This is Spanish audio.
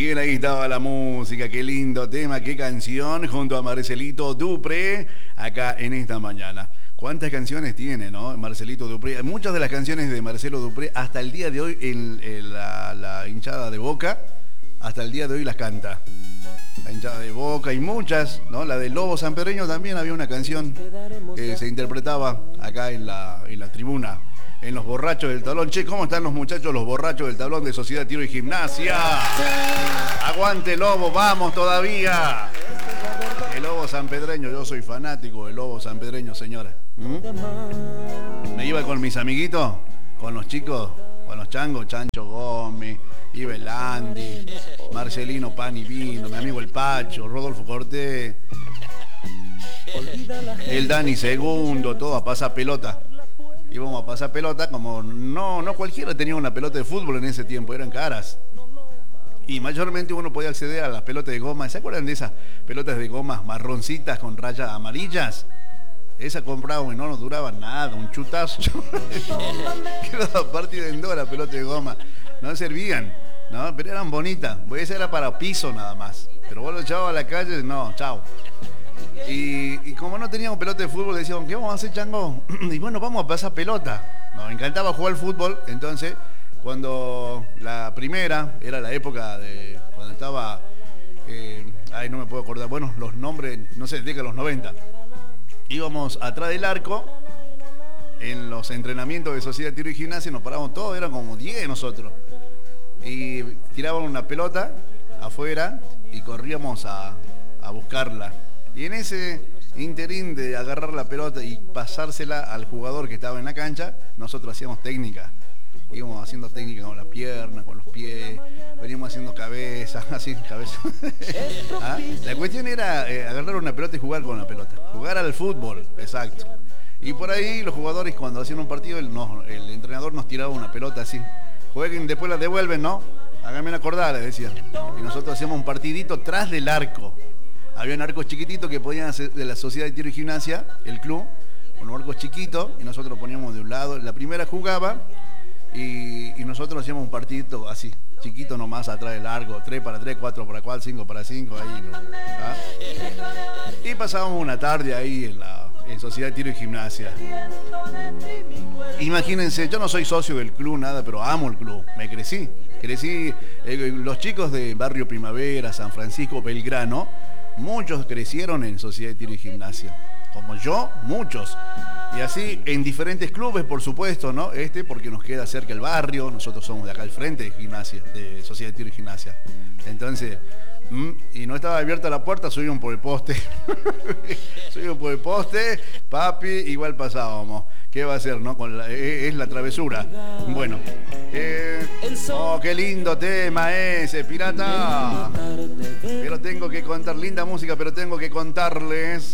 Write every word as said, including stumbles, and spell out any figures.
Bien, ahí estaba la música, qué lindo tema, qué canción, junto a Marcelito Dupré, acá en esta mañana. ¿Cuántas canciones tiene, no? Marcelito Dupré. Muchas de las canciones de Marcelo Dupré, hasta el día de hoy, en, en la, la hinchada de Boca, hasta el día de hoy las canta. La hinchada de Boca y muchas, ¿no? La del Lobo Sanpedreño también había una canción que se interpretaba acá en la, en la tribuna. En los borrachos del tablón. Che, ¿cómo están los muchachos, los borrachos del tablón de Sociedad Tiro y Gimnasia? Aguante Lobo, vamos todavía. El Lobo sanpedreño, yo soy fanático del Lobo sanpedreño, señora. ¿Mm? Me iba con mis amiguitos, con los chicos, con los changos, Chancho Gómez, Ibelandi, Marcelino Pan y Vino, mi amigo el Pacho, Rodolfo Cortés, el Dani Segundo, todo a pasar pelota. Íbamos a pasar pelota, como no, no cualquiera tenía una pelota de fútbol en ese tiempo, eran caras. Y mayormente uno podía acceder a las pelotas de goma. ¿Se acuerdan de esas pelotas de gomas marroncitas con rayas amarillas? Esa compraba y no nos duraba nada, un chutazo. Quedaba partida en dos la pelota de goma. No servían, ¿no? Pero eran bonitas. Esa era para piso nada más. Pero vos lo echabas a la calle, no, chao. Y, y como no teníamos pelota de fútbol, decíamos, ¿qué vamos a hacer, chango? Y bueno, vamos a pasar pelota. Nos encantaba jugar al fútbol, entonces, cuando la primera, era la época de cuando estaba, eh, ay, no me puedo acordar, bueno, los nombres, no sé, década de los noventa. Íbamos atrás del arco, en los entrenamientos de Sociedad Tiro y Gimnasia, nos parábamos todos, eran como diez nosotros. Y tiraban una pelota afuera y corríamos a, a buscarla. Y en ese interín de agarrar la pelota y pasársela al jugador que estaba en la cancha, nosotros hacíamos técnica. Íbamos haciendo técnica con las piernas, con los pies, veníamos haciendo cabeza, así, cabeza. ¿Ah? La cuestión era eh, agarrar una pelota y jugar con la pelota. Jugar al fútbol, exacto. Y por ahí los jugadores cuando hacían un partido, el, no, el entrenador nos tiraba una pelota así. Jueguen, después la devuelven, ¿no? Háganme la acordar, les decía. Y nosotros hacíamos un partidito tras del arco. Había un arcos chiquititos que podían hacer de la Sociedad de Tiro y Gimnasia, el club, unos arcos chiquitos, y nosotros poníamos de un lado. La primera jugaba y, y nosotros hacíamos un partidito así, chiquito nomás atrás del arco, tres para tres, cuatro para cuatro, cinco para cinco, ahí, ¿no? ¿Ah? Y pasábamos una tarde ahí en la en Sociedad de Tiro y Gimnasia. Imagínense, yo no soy socio del club, nada, pero amo el club, me crecí. Crecí, eh, los chicos de Barrio Primavera, San Francisco, Belgrano, muchos crecieron en Sociedad de Tiro y Gimnasia. Como yo, muchos. Y así en diferentes clubes, por supuesto, ¿no? Este porque nos queda cerca el barrio, nosotros somos de acá al frente de Gimnasia, de Sociedad de Tiro y Gimnasia. Entonces, mm, y no estaba abierta la puerta, subimos por el poste. Subimos por el poste, papi, igual pasábamos. ¿Qué va a hacer, no? Con la, es, es la travesura. Bueno. Eh, oh, qué lindo tema ese, pirata. Pero tengo que contar, linda música, pero tengo que contarles